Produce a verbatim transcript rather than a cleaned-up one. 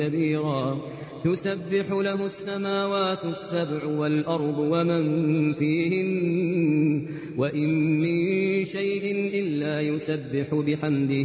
كبيرا يسبح له السماوات السبع والأرض ومن فيهن وإن من شيء إلا يسبح بحمده